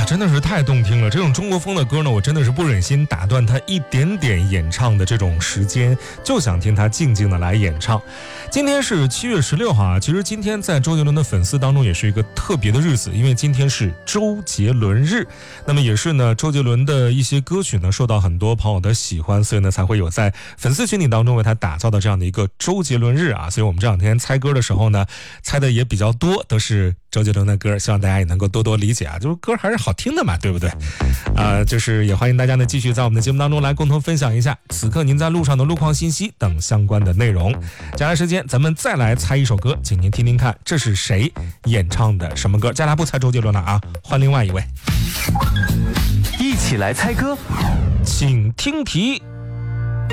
真的是太动听了！这种中国风的歌呢，我真的是不忍心打断他一点点演唱的这种时间，就想听他静静的来演唱。今天是7月16号啊，其实今天在周杰伦的粉丝当中也是一个特别的日子，因为今天是周杰伦日。那么也是呢，周杰伦的一些歌曲呢受到很多朋友的喜欢，所以呢才会有在粉丝群体当中为他打造的这样的一个周杰伦日啊。所以我们这两天猜歌的时候呢，猜的也比较多，都是周杰伦的歌，希望大家也能够多多理解啊，就是歌还是好听的嘛，对不对？就是也欢迎大家呢继续在我们的节目当中来共同分享一下此刻您在路上的路况信息等相关的内容。接下来时间咱们再来猜一首歌，请您听听看这是谁演唱的什么歌。接下来不猜周杰伦了啊，换另外一位。 一起来猜歌， 请听题。